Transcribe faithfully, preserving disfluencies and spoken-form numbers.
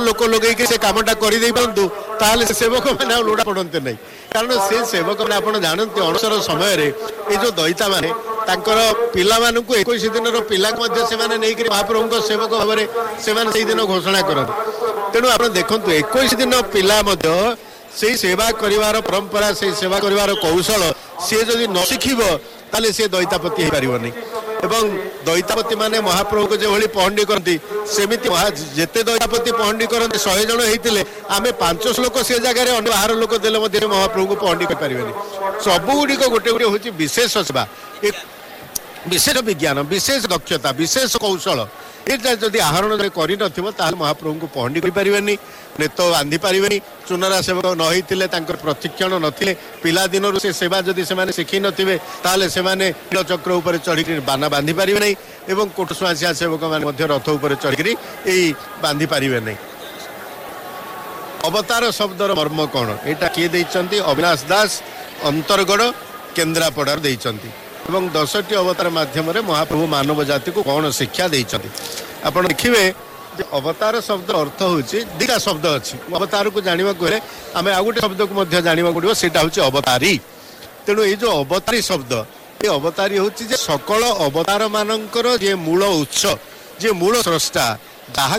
लोक लगे से कमटा करदे पारतु ताल सेवक मैंने लोड़ा पड़ते नहीं कारण से सेवक मैंने आप जानते अणसर समय ये जो दईता मैंने पिला एक दिन पिला नहीं महाप्रभु सेवक भाव से दिन घोषणा करते तेणु आप देखु एक दिन पिला से सेवा करिवार परंपरा से सेवा करिवार कौशल सी जदि न शिखिब ताले सी दैतापति हो पारनि एवं दैतापति माने महाप्रभु को जो पहंडी करती सेमिति जेते दैतापति पहंडी करते शहे जन होते आम पांचश लोक से जगह अन्य बाहर लोक देले महाप्रभु को पहंडी कर पारे सबुगुड़िक गोटे गोटे हूँ विशेष सेवा विशेष विज्ञान विशेष दक्षता विशेष कौशल ये जदि आहरण कर महाप्रभु को पहंडी कर नेत बांधि पारे चुनरा सेवक नई प्रशिक्षण नथिले पिला दिन से सेवा जदि से शिखी नथिबे ताले से चक्र उपर चढ़ी बाना बांधि पारे नहीं एवं कोटसुआसिया सेवक मैंने रथ उपर चढ़ी बांधि पारे नहीं। अवतार शब्दर मर्म कौन यहाँ किए देइचंती अविनाश दास अंतरगढ़ केन्द्रापड़ा देइचंती एवं दसटी अवतार माध्यम महाप्रभु मानव जाति को कौन शिक्षा देइचंती आपण देखिए अवतार शब्द अर्थ हूँ दिटा शब्द अच्छी अवतार को जानवा गले आम आ गए शब्द को जानवा पड़ो से अवतारी तेणु ये जो अवतारी शब्द ये अवतारी हूँ सकल अवतार मानकर जे मूल उत्स जे मूल स्रष्टा जहाँ